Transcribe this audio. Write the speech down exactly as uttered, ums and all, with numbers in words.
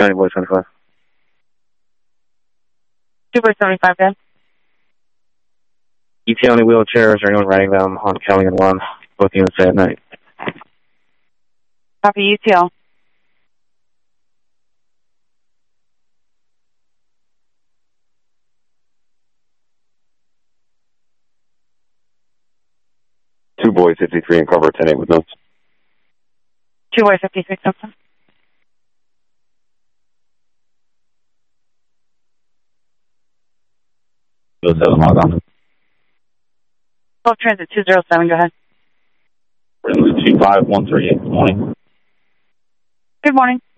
County Boy seventy-five. two Boy seventy-five, Dad. E T only wheelchairs, or anyone riding them on Kelly and one. Both units at night. Copy U T L. Two Boy fifty-three and cover ten eight with notes. two Boy fifty-three, something. zero seven, log on. twelve Transit two zero seven, go ahead. two five one three eight, good morning. Good morning.